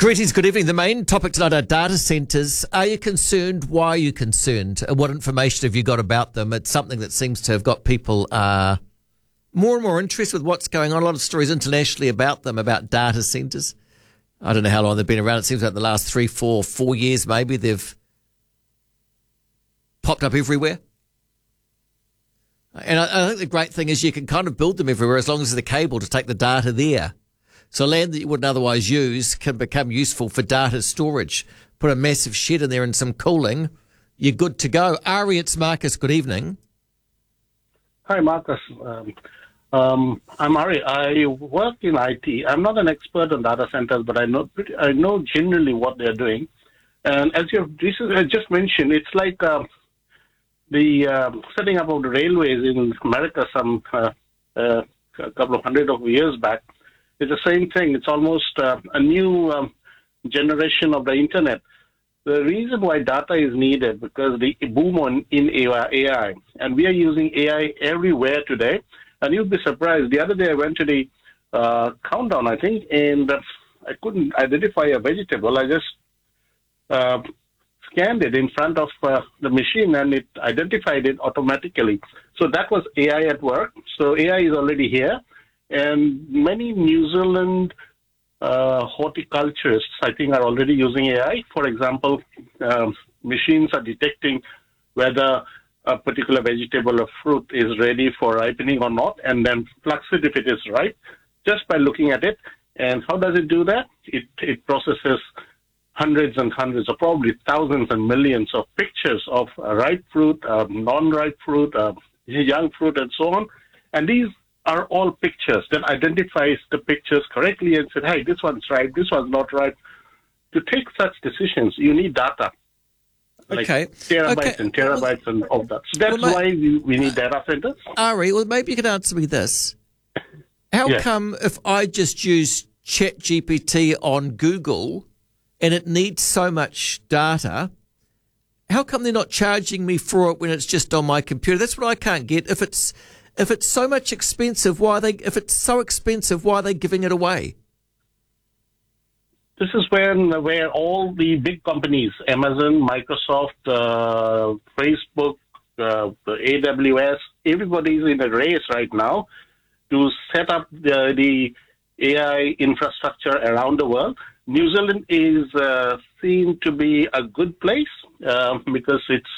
Greetings, good evening. The main topic tonight are data centres. Are you concerned? Why are you concerned? What information have you got about them? It's something that seems to have got people more and more interested with what's going on. A lot of stories internationally about them, about data centres. I don't know how long they've been around. It seems like the last 3, 4 years maybe they've popped up everywhere. And I think the great thing is you can kind of build them everywhere as long as there's a cable to take the data there. So land that you wouldn't otherwise use can become useful for data storage. Put a massive shed in there and some cooling, you're good to go. Ari, it's Marcus. Good evening. Hi, Marcus. I'm Ari. I work in IT. I'm not an expert on data centers, but I know generally what they're doing. And as you just mentioned, it's like the setting up of the railways in America a couple of hundred of years back. It's the same thing. It's almost a new generation of the internet. The reason why data is needed because the boom in AI, and we are using AI everywhere today. And you'll be surprised. The other day I went to the countdown, I think, and I couldn't identify a vegetable. I just scanned it in front of the machine, and it identified it automatically. So that was AI at work. So AI is already here. And many New Zealand horticulturists, I think, are already using AI. For example, machines are detecting whether a particular vegetable or fruit is ready for ripening or not, and then plucks it if it is ripe, just by looking at it. And how does it do that? It processes hundreds and hundreds, or probably thousands and millions of pictures of ripe fruit, non-ripe fruit, young fruit, and so on. And these are all pictures that identifies the pictures correctly and said, hey, this one's ripe, this one's not ripe. To take such decisions, you need data. Okay. Like terabytes and terabytes and all that. So that's why we need data centers. Ari, well, maybe you can answer me this. How come if I just use ChatGPT on Google and it needs so much data, how come they're not charging me for it when it's just on my computer? That's what I can't get. If it's so much expensive, why are they giving it away? This is where all the big companies, Amazon, Microsoft, Facebook, the AWS, everybody's in a race right now to set up the AI infrastructure around the world. New Zealand is seen to be a good place because it's